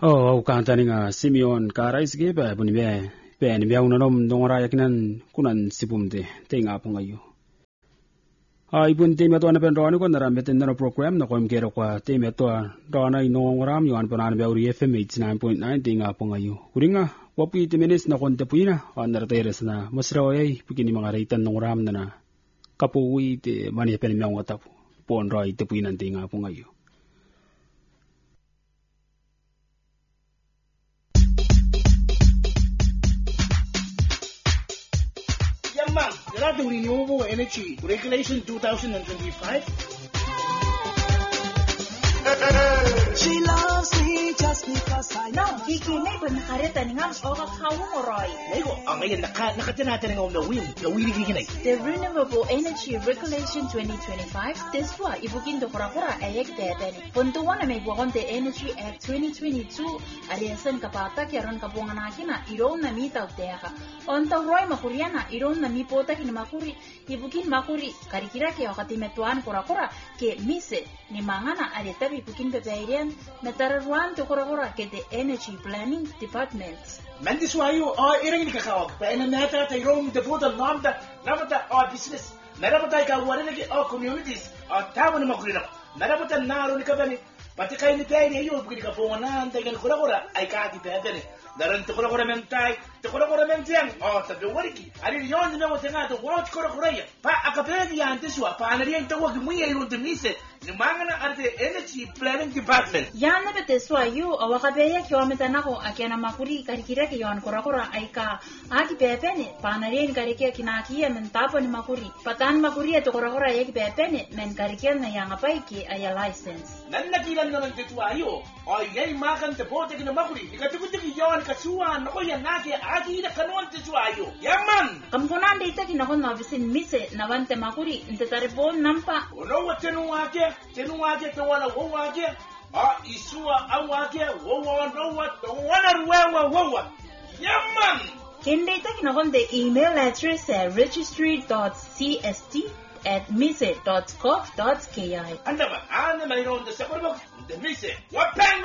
au kantani nga Simeon karais ge ba buni be ni biang nonom dongora yakinan kunan sipumde tenga pungayo ibun teme to na pen roni ko nara meten na program na kom gero kwa teme to dona inongoram yuan panan be uri FM 89.9 tenga pungayo kuringa wapi temenes na kon tepuina onar teres na masraway pukini mga reitan nongoram na kapuwi te mani pen miang watapu pon roi tepuinan tenga pungayo The Renewable Energy Regulation 2025. She loves me just because I know. Kiki na iba nakarita ni ngam o kakawumoroy. Lego, ngayon nakatinatan ng nawili giginay. The Renewable Energy Regulation 2025. Deswa ibukin do kura ayek teteni. Puntuan na may buwan the Energy Act 2022. Ariasan kapatak yaron kabungan nakina iron na mitaw teka. Onta roy makuriana iron na mipota kinamakuri. Ibukin makuri karikira ke okatimetuan kura ke mise ni mangana aretabi ibukin bebeirian natararuan to kura ke the Energy Planning Department. Mandis wayo irang ni kakawag pa ina nata tayrong devoted namda business narapata ka warene ke communities tawo na makurina narapata naro ni kabani pati kay ni tayo yo bukid ka po na antagan kura ay ka di bebene daran to kura mentai to kura mentiang sabi wariki ari yon na mo tenga to watch kura ya pa akapedi ya antiswa pa anarian to wag mu yero de mise ni mangana arte Energy Planning Department yana beteswa yu awakabeya kiwameta nako akiana makuri karikira ke yon kura ay ka aki bebene pa anarian karikia kinakia mentapo ni makuri patan makuri to kura yek bebene men karikia na yang apai ki ay license nannakilan naman tetwayo yay makan te bote kina makuri ikatukutik yon kasuan ako yan nake aki na kanon tetwayo yaman kampunan data kinakon na visin mise navante makuri ntetaripon nampa ono watenu wake to wala wo wake isua awake wo wana yaman kendeta kinakon the email address registry.cst@mise.gov.ki andaba ana mayroon the support box the mise what